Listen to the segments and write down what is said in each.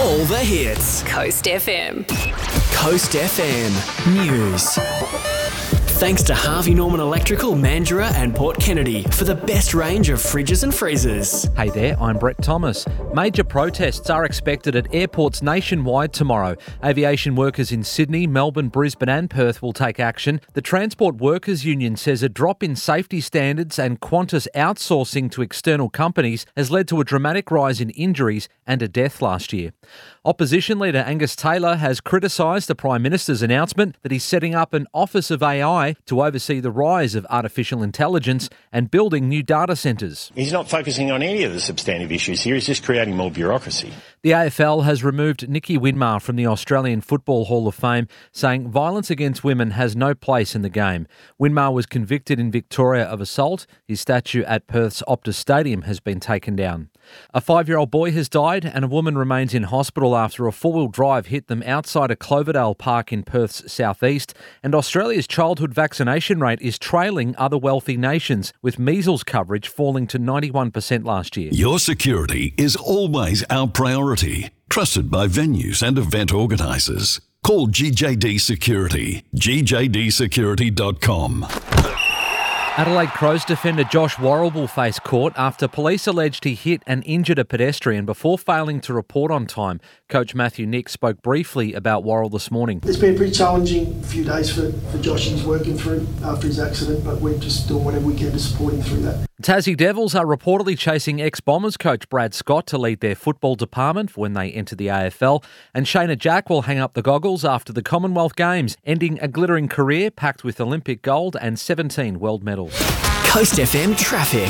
All the hits. Coast FM. Coast FM News. Thanks to Harvey Norman Electrical, Mandurah and Port Kennedy for the best range of fridges and freezers. Hey there, I'm Brett Thomas. Major protests are expected at airports nationwide tomorrow. Aviation workers in Sydney, Melbourne, Brisbane and Perth will take action. The Transport Workers Union says a drop in safety standards and Qantas outsourcing to external companies has led to a dramatic rise in injuries and a death last year. Opposition leader Angus Taylor has criticised the Prime Minister's announcement that he's setting up an Office of AI to oversee the rise of artificial intelligence and building new data centres. He's not focusing on any of the substantive issues here, he's just creating more bureaucracy. The AFL has removed Nicky Winmar from the Australian Football Hall of Fame, saying violence against women has no place in the game. Winmar was convicted in Victoria of assault. His statue at Perth's Optus Stadium has been taken down. A 5-year-old boy has died and a woman remains in hospital after a four-wheel drive hit them outside a Cloverdale park in Perth's southeast. And Australia's childhood vaccination rate is trailing other wealthy nations, with measles coverage falling to 91% last year. Your security is always our priority. Trusted by venues and event organisers. Call GJD Security. GJDsecurity.com. Adelaide Crows defender Josh Worrell will face court after police alleged he hit and injured a pedestrian before failing to report on time. Coach Matthew Nick spoke briefly about Worrell this morning. It's been a pretty challenging few days for Josh. He's working through after his accident, but we're just doing whatever we can to support him through that. Tassie Devils are reportedly chasing ex-Bombers coach Brad Scott to lead their football department when they enter the AFL. And Shayna Jack will hang up the goggles after the Commonwealth Games, ending a glittering career packed with Olympic gold and 17 world medals. Coast FM traffic.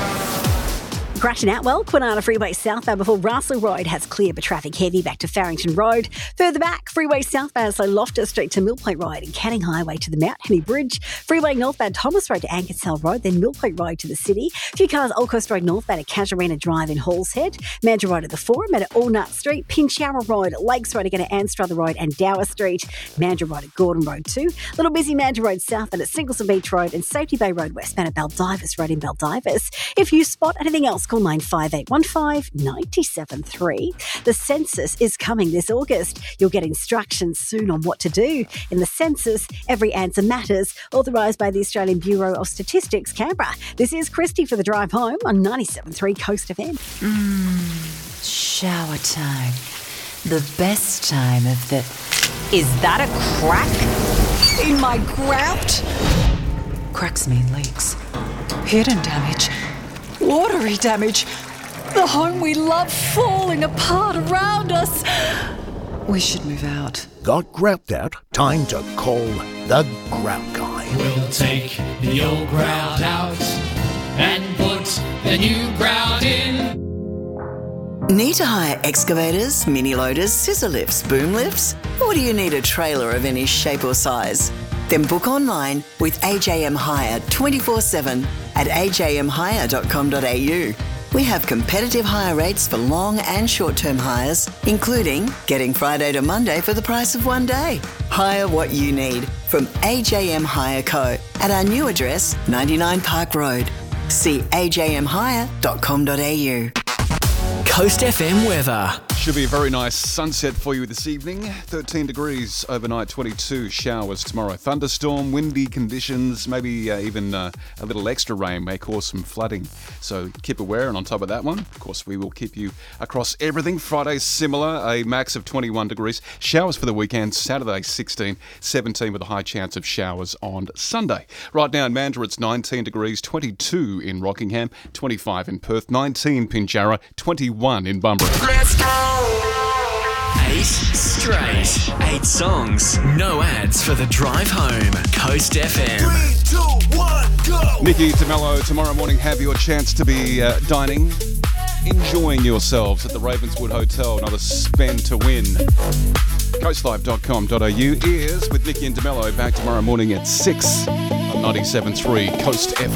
Crash in Atwell, Kwinana Freeway southbound before Russell Road has clear but traffic heavy back to Farrington Road. Further back, Freeway southbound so Loftus Street to Millpoint Road and Canning Highway to the Mount Henry Bridge. Freeway northbound Thomas Road to Ankersell Road, then Millpoint Road to the city. A few cars Old Coast Road northbound at Casuarina Drive in Halls Head. Mandurah Road at the Forum and at Allnut Street. Pinchara Road, Lakes Road again at Anstruther Road and Dower Street. Mandurah Road at Gordon Road too. Little busy Mandurah Road southbound at Singleton Beach Road and Safety Bay Road westbound at Baldivis Road in Baldivis. If you spot anything else, call 9815 973. The census is coming this August. You'll get instructions soon on what to do. In the census, every answer matters. Authorised by the Australian Bureau of Statistics, Canberra. This is Christy for the drive home on 97.3 Coast FM. Shower time. The best time of the... Is that a crack in my grout? Cracks mean leaks. Hidden damage. Watery damage. The home we love falling apart around us. We should move out. Got grout out? Time to call the Grout Guy. We'll take the old grout out and put the new grout in. Need to hire excavators, mini loaders, scissor lifts, boom lifts? Or do you need a trailer of any shape or size? Then book online with AJM Hire 24/7 at ajmhire.com.au. We have competitive hire rates for long and short-term hires, including getting Friday to Monday for the price of one day. Hire what you need from AJM Hire Co. at our new address, 99 Park Road. See ajmhire.com.au. Coast FM weather. Should be a very nice sunset for you this evening. 13 degrees overnight, 22 showers tomorrow. Thunderstorm, windy conditions, maybe even a little extra rain may cause some flooding. So keep aware, and on top of that one, of course, we will keep you across everything. Friday, similar, a max of 21 degrees. Showers for the weekend, Saturday, 16, 17 with a high chance of showers on Sunday. Right now in Mandurah, it's 19 degrees, 22 in Rockingham, 25 in Perth, 19 Pinjarra, 21 in Bunbury. Let's go! 8 straight. 8 songs. No ads for the drive home. Coast FM. 3, 2, 1, go! Nicky DeMello, tomorrow morning, have your chance to be dining, enjoying yourselves at the Ravenswood Hotel. Another spend to win. Coastlife.com.au. Ears with Nicky and DeMello back tomorrow morning at 6 on 97.3 Coast FM.